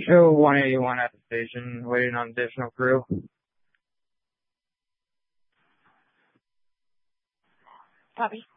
Show 181 at the station, waiting on additional crew. Copy.